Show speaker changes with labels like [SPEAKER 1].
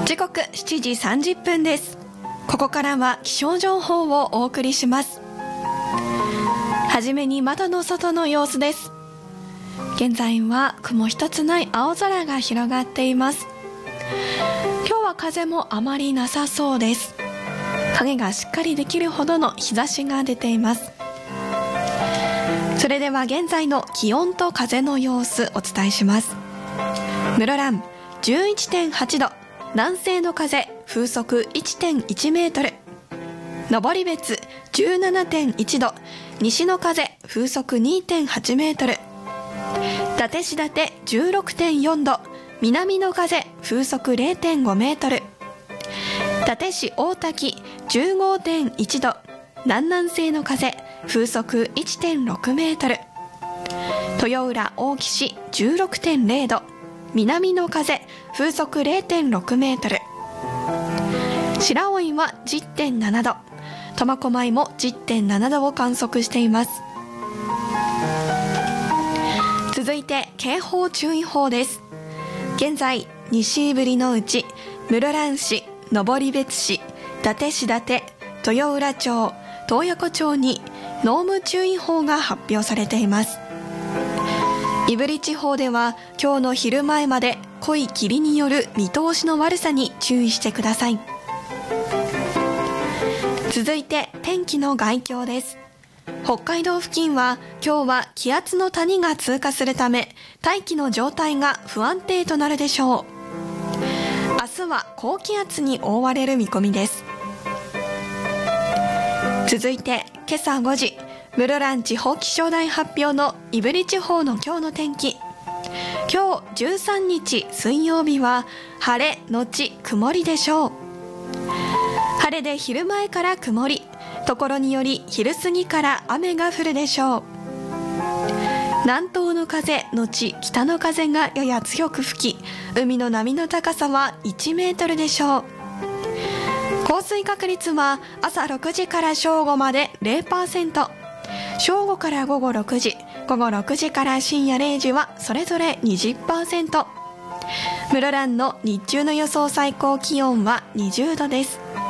[SPEAKER 1] 時刻7時30分です。ここからは気象情報をお送りします。はじめに窓の外の様子です。現在は雲一つない青空が広がっています。今日は風もあまりなさそうです。影がしっかりできるほどの日差しが出ています。それでは現在の気温と風の様子お伝えします。室蘭 11.8 度、南西の風風速 1.1 メートル、登別 17.1 度、西の風風速 2.8 メートル、伊達市伊達 16.4 度、南の風風速 0.5 メートル、伊達市大滝 15.1 度、南南西の風風速 1.6 メートル、豊浦大岸 16.0 度、南の風風速 0.6 メートル、白老は 10.7 度、苫小牧も 10.7 度を観測しています。続いて警報注意報です。現在西振りのうち室蘭市、登別市、伊達市伊達、豊浦町、洞爺湖町に濃霧注意報が発表されています。胆振地方では今日の昼前まで濃い霧による見通しの悪さに注意してください。続いて天気の概況です。北海道付近は今日は気圧の谷が通過するため大気の状態が不安定となるでしょう。明日は高気圧に覆われる見込みです。続いて今朝5時、室蘭地方気象台発表の胆振地方の今日の天気。今日13日水曜日は晴れのち曇りでしょう。晴れで昼前から曇り、ところにより昼過ぎから雨が降るでしょう。南東の風のち北の風がやや強く吹き、海の波の高さは1メートルでしょう。降水確率は朝6時から正午まで 0%、正午から午後6時、午後6時から深夜0時はそれぞれ 20%。 室蘭の日中の予想最高気温は20度です。